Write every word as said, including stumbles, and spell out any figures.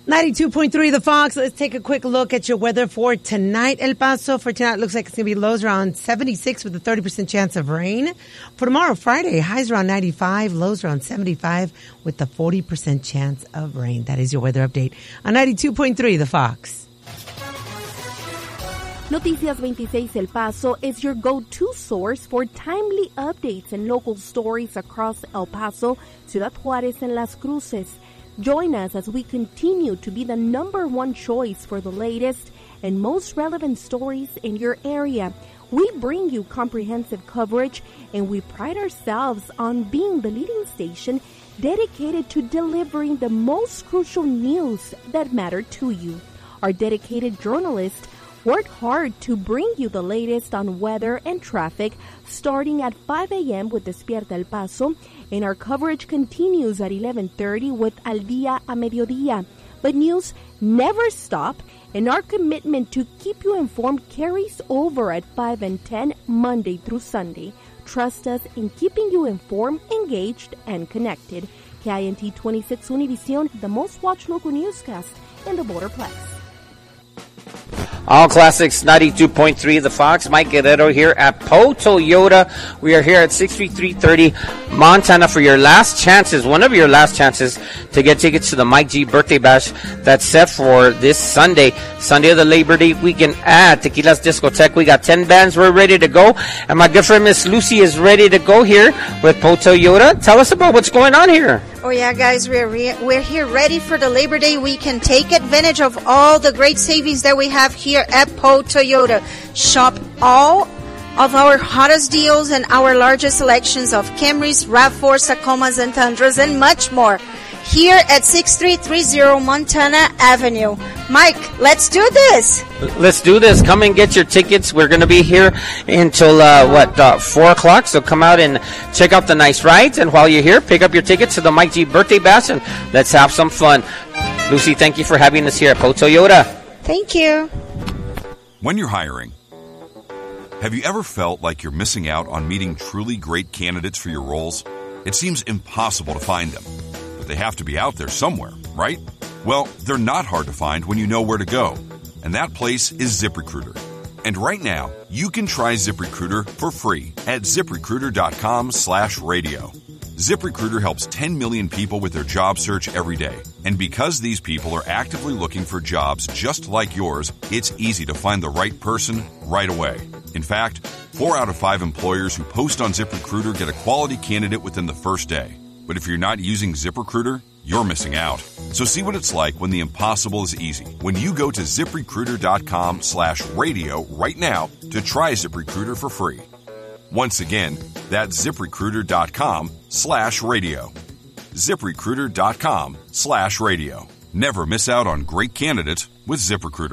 ninety-two point three The Fox. Let's take a quick look at your weather for tonight. El Paso for tonight looks like it's going to be lows around seventy-six with a thirty percent chance of rain. For tomorrow, Friday, highs around ninety-five, lows around seventy-five with a forty percent chance of rain. That is your weather update on ninety-two point three The Fox. Noticias twenty-six El Paso is your go-to source for timely updates and local stories across El Paso, Ciudad Juárez, and Las Cruces. Join us as we continue to be the number one choice for the latest and most relevant stories in your area. We bring you comprehensive coverage, and we pride ourselves on being the leading station dedicated to delivering the most crucial news that matter to you. Our dedicated journalists work hard to bring you the latest on weather and traffic, starting at five a.m. with Despierta El Paso, and our coverage continues at eleven thirty with Al Día a Mediodía. But news never stop, and our commitment to keep you informed carries over at five and ten, Monday through Sunday. Trust us in keeping you informed, engaged, and connected. K I N T twenty-six Univision, the most watched local newscast in the Borderplex. All Classics ninety-two point three The Fox. Mike Guerrero here at Poe Toyota. We are here at sixty-three thirty Montana for your last chances, one of your last chances to get tickets to the Mike G birthday bash that's set for this Sunday, Sunday of the Labor Day weekend at Tequila's Discotheque. We got ten bands. We're ready to go. And my good friend Miss Lucy is ready to go here with Poe Toyota. Tell us about what's going on here. Oh yeah, guys, we're re- we're here ready for the Labor Day weekend. Take advantage of all the great savings that we have here at Poe Toyota. Shop all of our hottest deals and our largest selections of Camrys, RAV fours, Tacomas, and Tundras, and much more here at sixty-three thirty Montana Avenue. Mike, let's do this. Let's do this. Come and get your tickets. We're going to be here until, uh, what, uh, four o'clock. So come out and check out the nice rides. And while you're here, pick up your tickets to the Mike G birthday bash and let's have some fun. Lucy, thank you for having us here at Poe Toyota. Thank you. When you're hiring, have you ever felt like you're missing out on meeting truly great candidates for your roles? It seems impossible to find them, but they have to be out there somewhere, right? Well, they're not hard to find when you know where to go, and that place is ZipRecruiter. And right now, you can try ZipRecruiter for free at ZipRecruiter.com slash radio. ZipRecruiter helps ten million people with their job search every day. And because these people are actively looking for jobs just like yours, it's easy to find the right person right away. In fact, four out of five employers who post on ZipRecruiter get a quality candidate within the first day. But if you're not using ZipRecruiter, you're missing out. So see what it's like when the impossible is easy. When you go to ZipRecruiter.com slash radio right now to try ZipRecruiter for free. Once again, that's ZipRecruiter.com slash radio. ZipRecruiter.com slash radio. Never miss out on great candidates with ZipRecruiter.